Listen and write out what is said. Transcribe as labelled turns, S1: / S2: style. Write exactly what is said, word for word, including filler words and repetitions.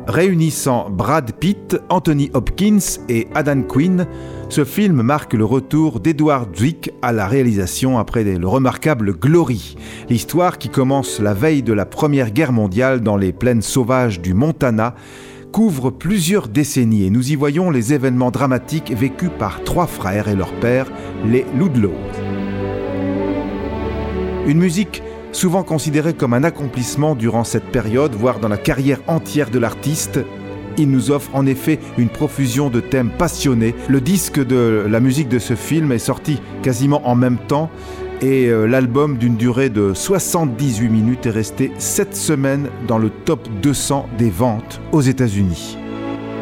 S1: Réunissant Brad Pitt, Anthony Hopkins et Aidan Quinn, ce film marque le retour d'Edward Zwick à la réalisation après le remarquable Glory. L'histoire, qui commence la veille de la Première Guerre mondiale dans les plaines sauvages du Montana, couvre plusieurs décennies et nous y voyons les événements dramatiques vécus par trois frères et leur père, les Ludlow. Une musique souvent considérée comme un accomplissement durant cette période, voire dans la carrière entière de l'artiste. Il nous offre en effet une profusion de thèmes passionnés. Le disque de la musique de ce film est sorti quasiment en même temps et l'album, d'une durée de soixante-dix-huit minutes, est resté sept semaines dans le top deux cents des ventes aux États-Unis.